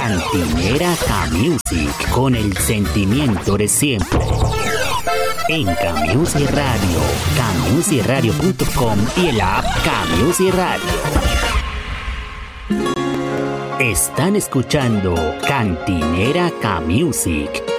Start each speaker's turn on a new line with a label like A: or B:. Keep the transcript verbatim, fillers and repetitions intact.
A: Cantinera K-Music, con el sentimiento de siempre. En K-Music Radio, K Music Radio punto com y el app K-Music Radio. Están escuchando Cantinera K-Music,